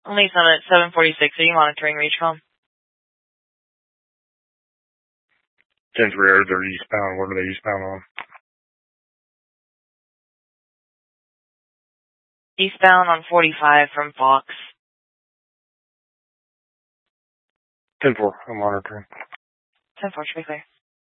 Only Summit 746. Are you monitoring Reachcom? 10-3, they're eastbound. What are they eastbound on? Eastbound on 45 from Fox. 10-4, I'm monitoring. 10-4, should be clear.